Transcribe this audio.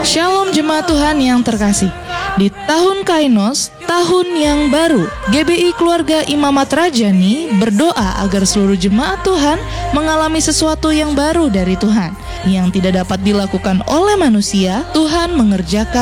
Shalom jemaat Tuhan yang terkasih. Di tahun Kainos, tahun yang baru, GBI Keluarga Imamat Rajani berdoa agar seluruh jemaat Tuhan mengalami sesuatu yang baru dari Tuhan. Yang tidak dapat dilakukan oleh manusia, Tuhan mengerjakan